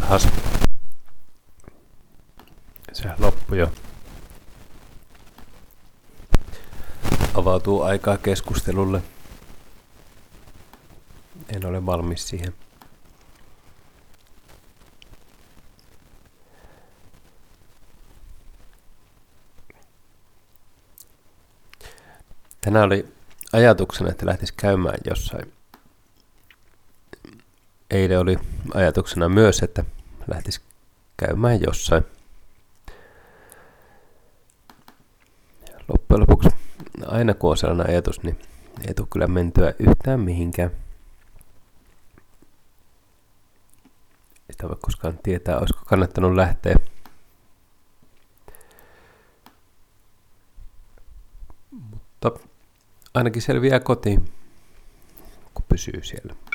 Jahas. Sehän loppui jo. Avautuu aikaa keskustelulle. En ole valmis siihen. Tänään oli ajatuksena, että lähtisi käymään jossain. Eilen oli ajatuksena myös, että lähtisi käymään jossain. Loppujen lopuksi aina kun on sellainen ajatus, niin ei tule kyllä mentyä yhtään mihinkään. Ei sitä voi koskaan tietää, olisiko kannattanut lähteä. Mutta ainakin selviää kotiin, kun pysyy siellä.